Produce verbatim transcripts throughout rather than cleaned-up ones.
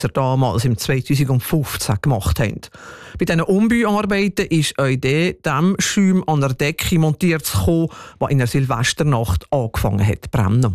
Schweizer damals im zweitausendfünfzehn gemacht haben. Bei diesen Umbauarbeiten ist auch der Dämmschirm an der Decke montiert zu kommen, der in der Silvesternacht angefangen hat zu brennen.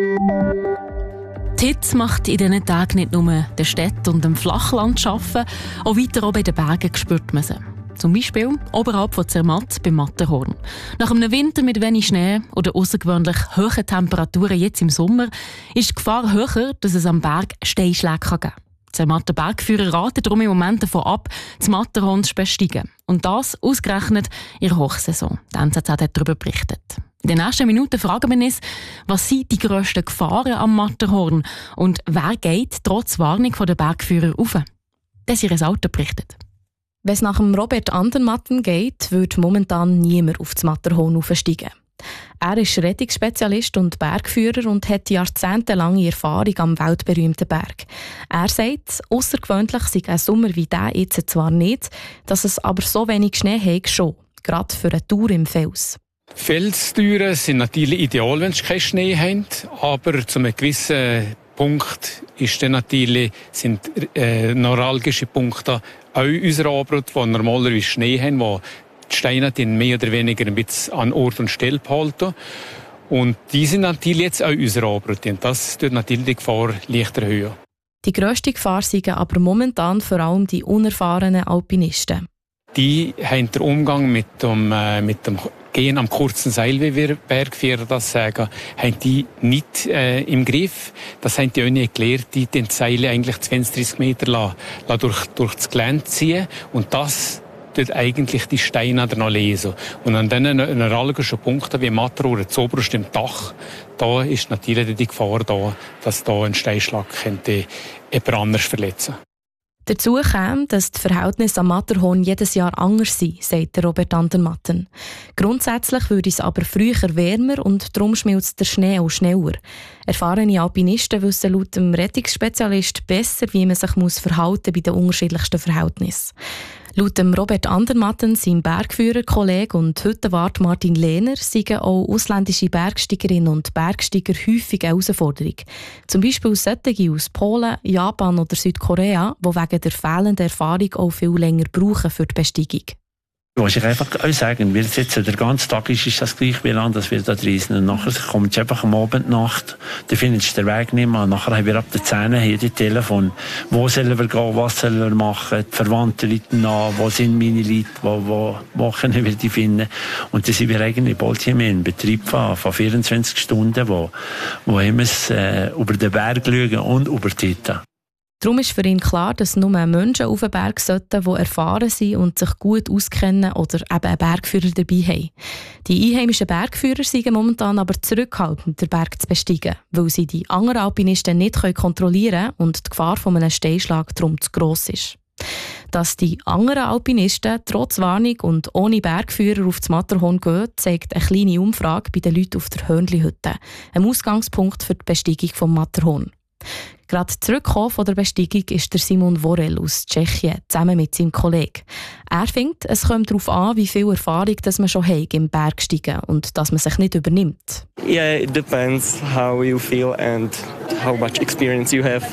Die Hitze macht in diesen Tagen nicht nur der Stadt und dem Flachland arbeiten, auch weiter oben in den Bergen spürt man sie. Zum Beispiel oberhalb von Zermatt beim Matterhorn. Nach einem Winter mit wenig Schnee oder außergewöhnlich hohen Temperaturen jetzt im Sommer ist die Gefahr höher, dass es am Berg Steinschläge geben kann. Die Zermatter Bergführer raten darum im Moment davon ab, das Matterhorn zu besteigen. Und das ausgerechnet in der Hochsaison. Die N Z Z hat darüber berichtet. In den nächsten Minuten fragen wir uns, was sind die grössten Gefahren am Matterhorn und wer geht trotz Warnung der Bergführer rauf? Das ist ihr Auto berichtet. Wenn es nach dem Robert Andermatten geht, würde momentan niemand auf das Matterhorn aufsteigen. Er ist Rettungsspezialist und Bergführer und hat jahrzehntelange Erfahrung am weltberühmten Berg. Er sagt, außergewöhnlich sei ein Sommer wie dieser jetzt zwar nicht, dass es aber so wenig Schnee hat schon, gerade für eine Tour im Fels. Felstouren sind natürlich ideal, wenn sie keinen Schnee haben, aber zu einem gewissen Punkt ist dann natürlich, sind äh, neuralgische Punkte auch unserer Anbrut, die normalerweise Schnee haben, wo die Steine mehr oder weniger ein bisschen an Ort und Stelle behalten. Und die sind natürlich jetzt auch unsere Anbrut. Und das tut natürlich die Gefahr leicht erhöhen. Die grösste Gefahr sind aber momentan vor allem die unerfahrenen Alpinisten. Die haben den Umgang mit dem, äh, mit dem Gehen am kurzen Seil, wie wir Bergführer das sagen, haben die nicht äh, im Griff. Das haben die auch nicht gelernt, die den Seile eigentlich zwanzig, dreissig Meter la, la durch, durch das Gelände ziehen. Und das tut eigentlich die Steine noch lesen. Und an diesen neuralgischen Punkten wie Matterhorn, zuoberst im Dach, da ist natürlich die Gefahr da, dass da ein Steinschlag könnte jemand anders verletzen. Dazu käme, dass die Verhältnisse am Matterhorn jedes Jahr anders sind, sagt Robert Andermatten. Grundsätzlich würde es aber früher wärmer und darum schmilzt der Schnee auch schneller. Erfahrene Alpinisten wissen laut dem Rettungsspezialist besser, wie man sich muss verhalten bei den unterschiedlichsten Verhältnissen. Laut dem Robert Andermatten, seinem Bergführerkollege und Hüttenwart Martin Lehner, seien auch ausländische Bergsteigerinnen und Bergsteiger häufig eine Herausforderung. Zum Beispiel solche aus Polen, Japan oder Südkorea, die wegen der fehlenden Erfahrung auch viel länger brauchen für die Besteigung. Was ich einfach auch sagen, weil es jetzt der ganze Tag ist, ist das gleich wie lang, dass wir da reisen. Und nachher kommt es einfach am Abend, Nacht, da findest du den Weg nicht mehr. Und nachher haben wir ab der Zähne hier die Telefon. Wo sollen wir gehen, was sollen wir machen? Die Verwandten rufen an, wo sind meine Leute, wo, wo, wo können wir die finden? Und da sind wir eigentlich bald hier mehr in Betrieb von, von vierundzwanzig Stunden, wo, wo immer äh, über den Berg schauen und über die Hütte. Darum ist für ihn klar, dass nur Menschen auf den Berg sollten, die erfahren sind und sich gut auskennen oder eben einen Bergführer dabei haben. Die einheimischen Bergführer sind momentan aber zurückhaltend, den Berg zu besteigen, weil sie die anderen Alpinisten nicht kontrollieren können und die Gefahr von einem Steinschlag darum zu gross ist. Dass die anderen Alpinisten trotz Warnung und ohne Bergführer auf das Matterhorn gehen, zeigt eine kleine Umfrage bei den Leuten auf der Hörnli-Hütte, ein Ausgangspunkt für die Besteigung vom Matterhorn. Gerade zurückgekommen von der Besteigung ist der Simon Worel aus Tschechien, zusammen mit seinem Kollegen. Er findet, es kommt darauf an, wie viel Erfahrung das man schon hat im Bergsteigen und dass man sich nicht übernimmt. Yeah, it depends how you feel and how much experience you have.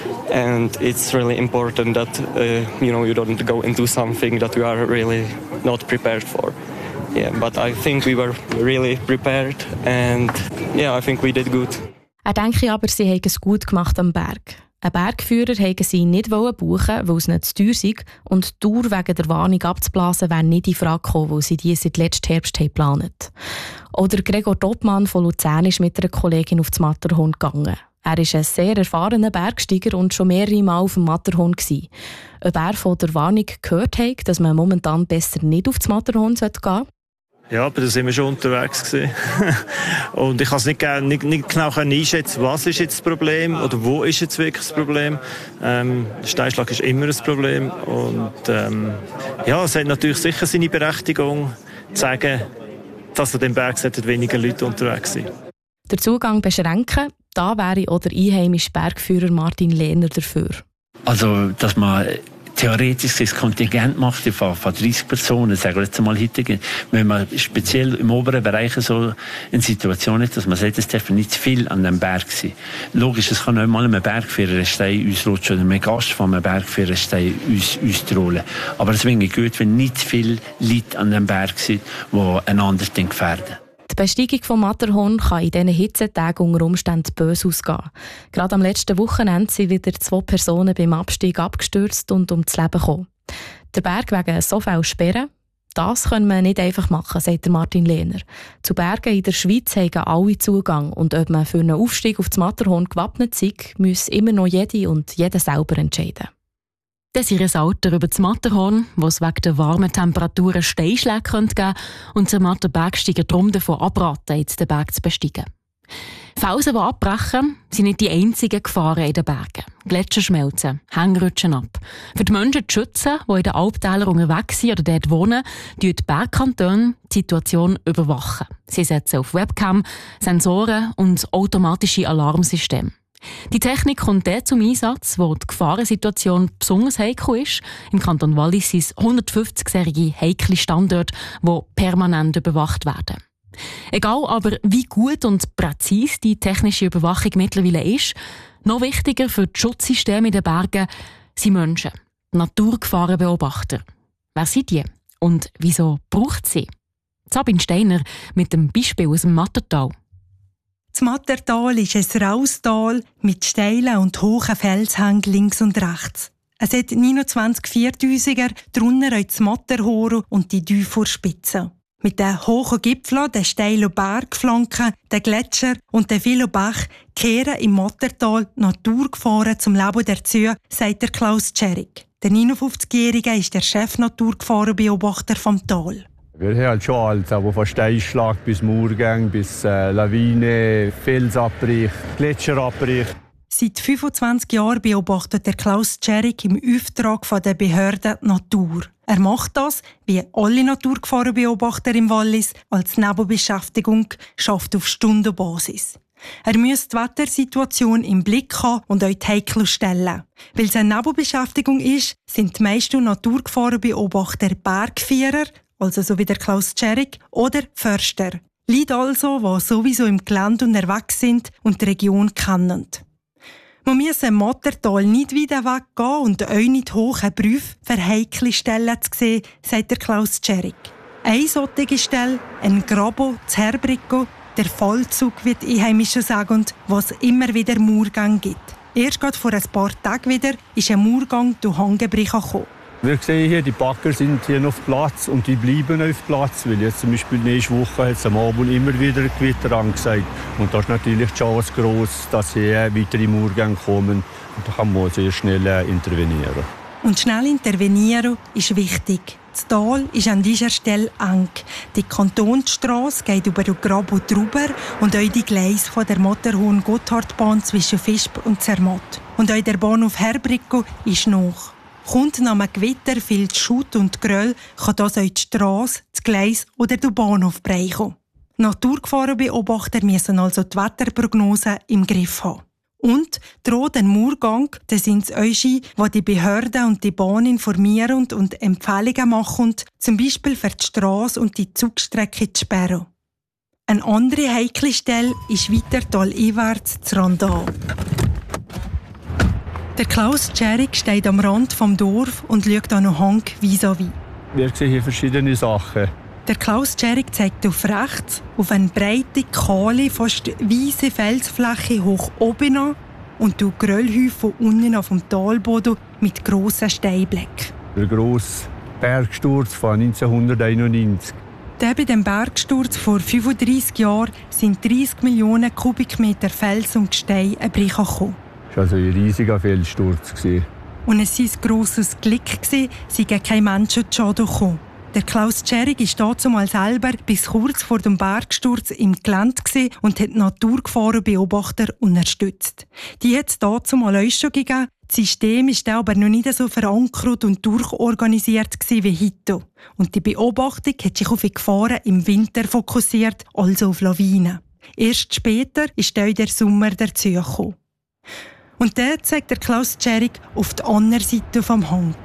And it's really important that uh, you know you don't go into something that you are really not prepared for. Yeah, but I think we were really prepared and yeah, I think we did good. Er denke aber, sie haben es gut gemacht am Berg. Ein Bergführer wollten sie nicht buchen, weil es nicht zu teuer sei und die Tour wegen der Warnung abzublasen wäre nicht in Frage gekommen, weil sie die seit letztem Herbst geplant. Oder Gregor Doppmann von Luzern ist mit einer Kollegin auf das Matterhorn gegangen. Er ist ein sehr erfahrener Bergsteiger und schon mehrere Mal auf dem Matterhorn gewesen. Ob er von der Warnung gehört hat, dass man momentan besser nicht auf das Matterhorn gehen sollte? Ja, aber da sind wir schon unterwegs gewesen. Und ich kann es nicht, nicht, nicht genau einschätzen, was ist jetzt das Problem oder wo ist jetzt wirklich das Problem. Ähm, der Steinschlag ist immer ein Problem. Und ähm, ja, es hat natürlich sicher seine Berechtigung, zu sagen, dass an dem Berg weniger Leute unterwegs sind. Der Zugang beschränken, da wäre auch der einheimische Bergführer Martin Lehner dafür. Also, dass man theoretisch das Kontingent macht von, von dreißig Personen, sagen wir jetzt mal heute, wenn man speziell im oberen Bereich so eine Situation hat, dass man sagt, es darf nicht zu viel an dem Berg sein. Logisch, es kann auch mal ein Bergführer Stein ausrutschen oder ein Gast von einem Bergführer Stein uns, uns rollen. Aber es wäre gut, wenn nicht zu viele Leute an dem Berg sind, die einander gefährden. Die Besteigung vom Matterhorn kann in diesen Hitzetagen unter Umständen böse ausgehen. Gerade am letzten Wochenende sind wieder zwei Personen beim Abstieg abgestürzt und ums Leben gekommen. Der Berg wegen so viel Sperren, das können wir nicht einfach machen, sagt Martin Lehner. Zu Bergen in der Schweiz haben alle Zugang und ob man für einen Aufstieg auf das Matterhorn gewappnet sei, muss immer noch jede und jeder selber entscheiden. Das ist ihr Alter über das Matterhorn, wo es wegen der warmen Temperaturen Steinschläge geben könnte und zermatte Bergsteiger darum davon abraten, jetzt den Berg zu besteigen. Felsen, die abbrechen, sind nicht die einzigen Gefahren in den Bergen. Gletscher schmelzen, Hänge rutschen ab. Für die Menschen zu schützen, die in den Alptälern unterwegs sind oder dort wohnen, tun die Bergkantone die Situation überwachen. Sie setzen auf Webcam, Sensoren und automatische Alarmsysteme. Die Technik kommt dort zum Einsatz, wo die Gefahrensituation besonders heikel ist. Im Kanton Wallis sind es hundertfünfzig-jährige heikle Standorte, die permanent überwacht werden. Egal aber, wie gut und präzise die technische Überwachung mittlerweile ist, noch wichtiger für die Schutzsysteme in den Bergen sind Menschen, Naturgefahrenbeobachter. Wer sind die und wieso braucht sie? Sabine Steiner mit dem Beispiel aus dem Mattertal. Das Mattertal ist ein raues Tal mit steilen und hohen Felshängen links und rechts. Es hat neunundzwanzig Viertausiger, darunter auch das Matterhorn und die Duiforspitze. Mit den hohen Gipfeln, den steilen Bergflanken, den Gletscher und den vielen Bach kehren im Mattertal Naturgefahren zum Leben dazu, sagt der Klaus Tscherrig. Der neunundfünfzigjährige ist der Chef-Naturgefahrenbeobachter vom Tal. Wir haben halt schon alles, aber von Steinschlag bis Murgang, bis äh, Lawine, Felsabrich, Gletscherabbrich. Seit fünfundzwanzig Jahren beobachtet der Klaus Tscherrig im Auftrag von der Behörde Natur. Er macht das, wie alle Naturgefahrenbeobachter im Wallis, als Nebenbeschäftigung, schafft auf Stundenbasis. Er muss die Wettersituation im Blick haben und auch die heiklen Stellen. Weil es eine Nebenbeschäftigung ist, sind die meisten Naturgefahrenbeobachter Bergführer, also so wie der Klaus Tscherrig, oder Förster. Leute also, die sowieso im Gelände unterwegs sind und die Region kennen. Man muss im Mattertal nicht weiter weggehen und auch nicht hohe Berufe für heikle Stellen zu sehen, sagt der Klaus Tscherrig. Eine solche Stelle, ein Grabo, das Herbricko, der Fallzug, wie die Einheimischen sagen, was immer wieder Murgang gibt. Erst gerade vor ein paar Tagen wieder ist ein Murgang durch Hangebrüche gekommen. Wir sehen hier, die Bagger sind hier auf Platz und die bleiben auf Platz, weil jetzt zum Beispiel nächste Woche hat es am Abend immer wieder Gewitter angesagt. Und da ist natürlich die Chance gross, dass hier weitere Murgänge kommen und da kann man sehr schnell intervenieren. Und schnell intervenieren ist wichtig. Das Tal ist an dieser Stelle eng. Die Kantonsstrasse geht über den Grabo drüber und auch die Gleise von der Matterhorn-Gotthardbahn zwischen Visp und Zermatt. Und auch der Bahnhof Herbricko ist noch. Kommt nach einem Gewitter viel Schutt und Geröll, kann das auch die Strasse, das Gleis oder der Bahnhof brechen. Naturgefahrenbeobachter müssen also die Wetterprognose im Griff haben. Und droht ein Murgang, dann sind es euch, die die Behörden und die Bahn informieren und Empfehlungen machen, zum Beispiel für die Strasse und die Zugstrecke zu sperren. Eine andere heikle Stelle ist weiter taleinwärts zu Randal. Der Klaus Tscherrig steht am Rand vom Dorf und schaut an einen Hang vis-à-vis. Wir sehen hier verschiedene Sachen. Der Klaus Tscherrig zeigt auf rechts auf eine breite, kahle, fast weisse Felsfläche hoch oben an und die Geröllhäufe unten auf dem Talboden mit grossen Steinblöcken. Der grosse Bergsturz von neunzehnhunderteinundneunzig. Der bei dem Bergsturz vor fünfunddreissig Jahren sind dreissig Millionen Kubikmeter Fels und Gestein gekommen. Das war also ein riesiger Felssturz. Und es war ein grosses Glück, dass kein Menschenschaden kam. Der Klaus Tscherrig war damals selber bis kurz vor dem Bergsturz im Gelände und hat Naturgefahrenbeobachter unterstützt. Die hat es damals auch schon gegeben. Das System war aber noch nicht so verankert und durchorganisiert wie heute. Und die Beobachtung hat sich auf die Gefahren im Winter fokussiert, also auf Lawinen. Erst später ist auch der Sommer dazugekommen. Und dort zeigt der Klaus Tscherrig auf die andere Seite vom Hang.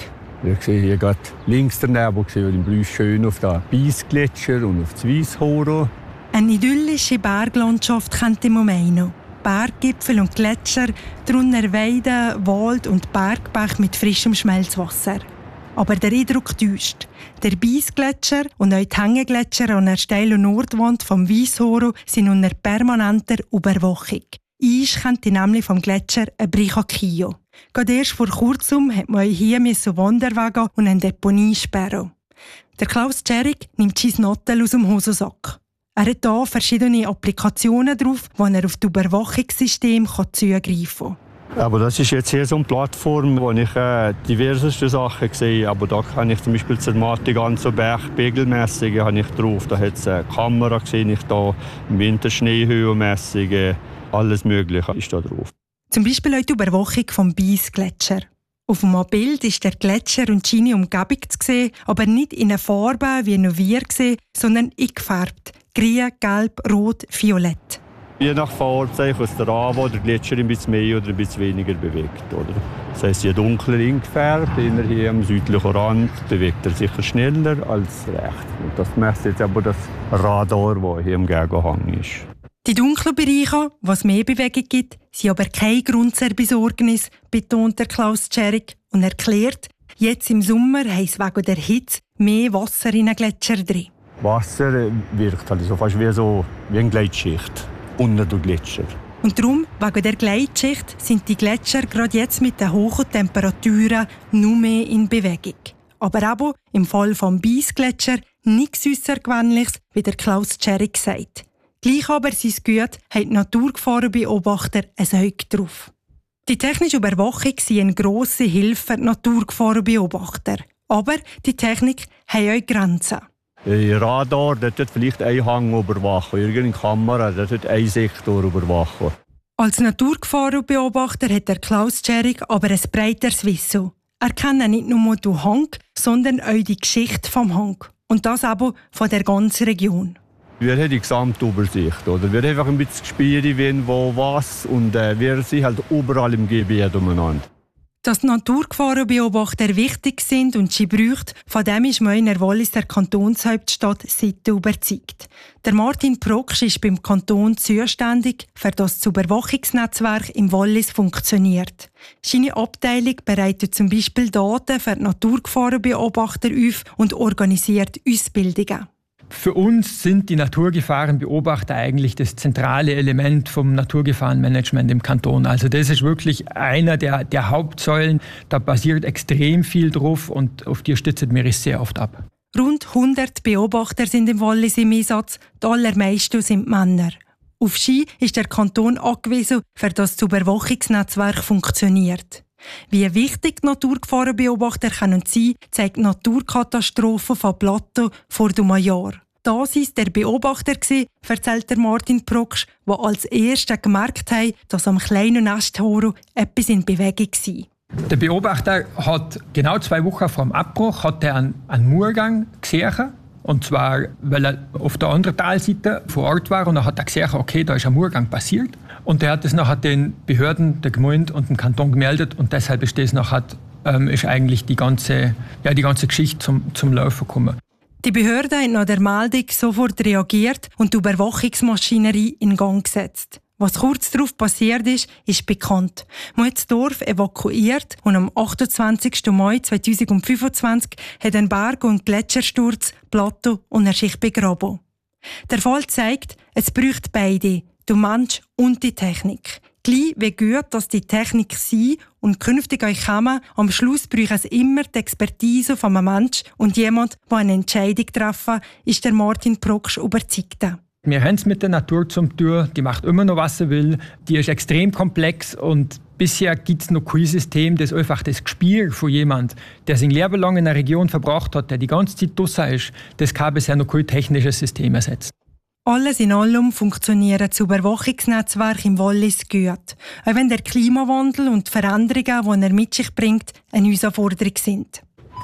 Ich sehe hier gerade links daneben den Blue schön auf den Biesgletscher und auf das Weisshoro. Eine idyllische Berglandschaft kennt man auch noch. Berggipfel und Gletscher, drunter Weiden, Wald und Bergbach mit frischem Schmelzwasser. Aber der Eindruck täuscht. Der Biesgletscher und auch die Hängegletscher an der steilen Nordwand vom Weisshoro sind unter permanenter Überwachung. Eis kennt nämlich vom Gletscher ein Brichakio. Gerade erst vor kurzem hat man hier Wanderwege und eine Deponie sperren. Der Klaus Tschering nimmt sein Nattel aus dem Hosensack. Er hat hier verschiedene Applikationen drauf, wo er auf das Überwachungssystem zugreifen kann. Aber das ist jetzt hier so eine Plattform, wo ich äh, diverseste Sachen sehe. Aber da kann ich zum Beispiel die ganze Bergpegelmessungen habe ich drauf. Da hat es eine Kamera gesehen, ich da im Winter Schneehöhenmessungen, alles Mögliche ist da drauf. Zum Beispiel auch die Überwachung vom Biesgletscher. Auf dem Bild ist der Gletscher und seine Umgebung zu sehen, aber nicht in einer Farbe, wie noch wir sehen, sondern eingefärbt. Grün, gelb, rot, violett. Je nach Farbe sehe ich aus der an, wo der Gletscher ein bisschen mehr oder ein bisschen weniger bewegt. Oder? Das heisst, je dunkler eingefärbt, inner hier am südlichen Rand, bewegt er sicher schneller als rechts. Und das messt jetzt aber das Radar, das hier im Gegenhang ist. Die dunklen Bereiche, was mehr Bewegung gibt, sind aber kein Grund zur Besorgnis, betont der Klaus Tschering und erklärt, jetzt im Sommer haben es wegen der Hitze mehr Wasser in den Gletscher drin. Wasser wirkt halt so fast wie, so, wie eine Gleitschicht unter den Gletscher. Und darum, wegen der Gleitschicht, sind die Gletscher gerade jetzt mit den hohen Temperaturen nur mehr in Bewegung. Aber eben im Fall des Biesgletscher nichts Aussergewöhnliches, wie der Klaus Tschering sagt. Gleich aber sein Gut haben die Naturgefahrenbeobachter ein Auge drauf. Die technische Überwachung ist eine grosse Hilfe für die Naturgefahrenbeobachter. Aber die Technik hat auch Grenzen. Ein Radar, der tut vielleicht einen Hang überwachen, irgendeine Kamera, der tut einen Sektor überwachen. Als Naturgefahrenbeobachter hat der Klaus Tschering aber ein breiteres Wissen. Er kennt nicht nur den Hang, sondern auch die Geschichte vom Hang. Und das eben von der ganzen Region. Wir haben die Gesamtübersicht. Oder? Wir haben einfach ein bisschen Gespüre, wen, wo, was. Und äh, wir sind halt überall im Gebiet umeinander. Dass die Naturgefahrenbeobachter wichtig sind und sie braucht, von dem ist man in der Wallis der Kantonshauptstadt Sitten überzeugt. Der Martin Proksch ist beim Kanton zuständig, für das das Überwachungsnetzwerk im Wallis funktioniert. Seine Abteilung bereitet zum Beispiel Daten für die Naturgefahrenbeobachter auf und organisiert Ausbildungen. Für uns sind die Naturgefahrenbeobachter eigentlich das zentrale Element vom Naturgefahrenmanagement im Kanton. Also das ist wirklich einer der, der Hauptsäulen. Da basiert extrem viel drauf und auf die stützen wir es sehr oft ab. Rund hundert Beobachter sind im Wallis im Einsatz, die allermeisten sind Männer. Auf sie ist der Kanton angewiesen, für das das Überwachungsnetzwerk funktioniert. Wie wichtig die Naturgefahrenbeobachter können sein, zeigt die Naturkatastrophe von Plateau vor einem Jahr. Das war der Beobachter, erzählt der Martin Proksch, der als Erster gemerkt hat, dass am kleinen Nesthoro etwas in Bewegung war. Der Beobachter hat genau zwei Wochen vor dem Abbruch hat er einen, einen Murgang gesehen. Und zwar, weil er auf der anderen Talseite vor Ort war und dann hat er gesehen, okay, da ist ein Murgang passiert. Und er hat das nachher den Behörden, der Gemeinde und dem Kanton gemeldet und deshalb ist das nachher, ähm, ist eigentlich die ganze, ja, die ganze Geschichte zum, zum Laufen gekommen. Die Behörden haben nach der Meldung sofort reagiert und die Überwachungsmaschinerie in Gang gesetzt. Was kurz darauf passiert ist, ist bekannt. Man hat das Dorf evakuiert und am achtundzwanzigsten Mai zweitausendfünfundzwanzig hat ein Berg- und Gletschersturz, Plateau und eine Schicht begraben. Der Fall zeigt, es braucht beide, der Mensch und die Technik. Gleich wie gut, dass die Technik sei und künftig euch kommen, am Schluss braucht es immer die Expertise von einem Menschen und jemand, der eine Entscheidung treffen, ist der Martin Proksch überzeugt. Wir haben es mit der Natur zum tun, die macht immer noch, was sie will. Die ist extrem komplex und bisher gibt es noch kein System, das einfach das Gespür von jemand, der sein Leben lang in einer Region verbracht hat, der die ganze Zeit draussen ist, das kann bisher noch kein technisches System ersetzen. Alles in allem funktionieren das Überwachungsnetzwerk im Wallis gut, auch wenn der Klimawandel und die Veränderungen, die er mit sich bringt, eine Herausforderung sind.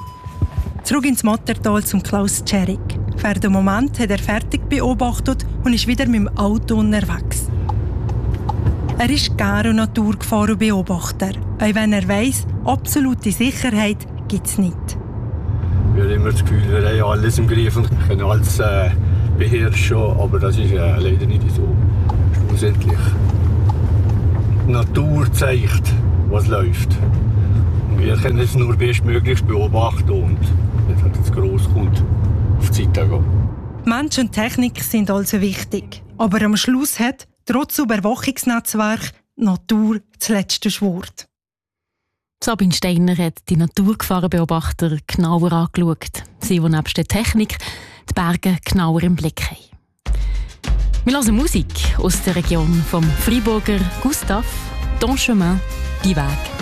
Zurück ins Mattertal zum Klaus Tschering. Für den Moment hat er fertig beobachtet und ist wieder mit dem Auto unterwegs. Er ist gerne Naturgefahrenbeobachter, auch wenn er weiss, absolute Sicherheit gibt es nicht. Wir haben immer das Gefühl, wir haben alles im Griff und können alles äh, beherrschen, aber das ist äh, leider nicht so. Schlussendlich. Die Natur zeigt, was läuft. Und wir können es nur bestmöglich beobachten und wenn es gross kommt, auf die Seite gehen. Mensch und Technik sind also wichtig. Aber am Schluss hat, trotz Überwachungsnetzwerk, die Natur das letzte Wort. Sabine Steiner hat die Naturgefahrenbeobachter genauer angeschaut. Sie, die nebst der Technik die Berge genauer im Blick haben. Wir hören Musik aus der Region vom Freiburger Gustav, Ton Chemin, die Weg.